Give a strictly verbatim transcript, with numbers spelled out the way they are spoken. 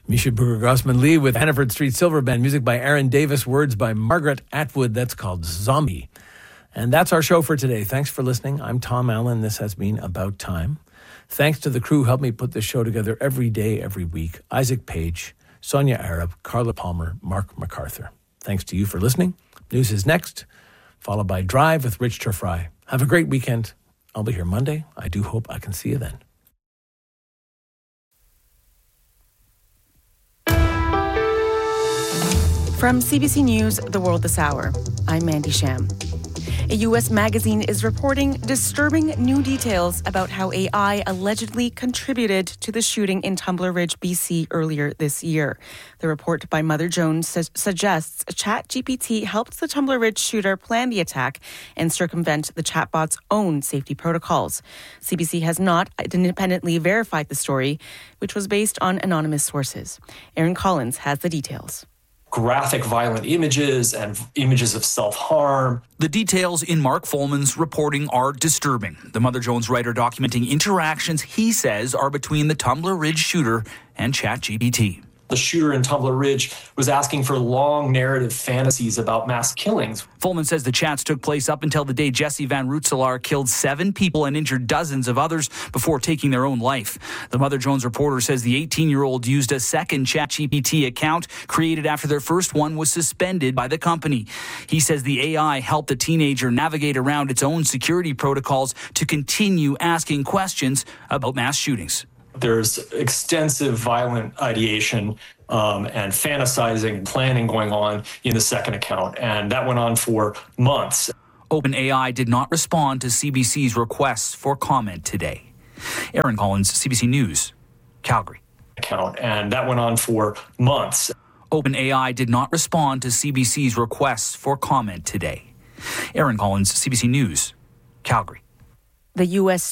Misha Bruger-Grossman Lee with Hannaford Street Silver Band. Music by Aaron Davis. Words by Margaret Atwood. That's called Zombie. And that's our show for today. Thanks for listening. I'm Tom Allen. This has been About Time. Thanks to the crew who helped me put this show together every day, every week. Isaac Page, Sonia Arab, Carla Palmer, Mark MacArthur. Thanks to you for listening. News is next, followed by Drive with Rich Turfry. Have a great weekend. I'll be here Monday. I do hope I can see you then. From C B C News, The World This Hour, I'm Mandy Sham. A U S magazine is reporting disturbing new details about how A I allegedly contributed to the shooting in Tumbler Ridge, B C earlier this year. The report by Mother Jones su- suggests ChatGPT helped the Tumbler Ridge shooter plan the attack and circumvent the chatbot's own safety protocols. C B C has not independently verified the story, which was based on anonymous sources. Aaron Collins has the details. Graphic, violent images and images of self-harm. The details in Mark Folman's reporting are disturbing. The Mother Jones writer documenting interactions he says are between the Tumbler Ridge shooter and ChatGPT. The shooter in Tumbler Ridge was asking for long narrative fantasies about mass killings. Folman says the chats took place up until the day Jesse Van Rootselaar killed seven people and injured dozens of others before taking their own life. The Mother Jones reporter says the eighteen-year-old used a second ChatGPT account created after their first one was suspended by the company. He says the A I helped the teenager navigate around its own security protocols to continue asking questions about mass shootings. There's extensive violent ideation um, and fantasizing, planning going on in the second account, and that went on for months. OpenAI did not respond to C B C's requests for comment today. Aaron Collins, C B C News, Calgary. Account, and that went on for months. OpenAI did not respond to C B C's requests for comment today. Aaron Collins, C B C News, Calgary. The U S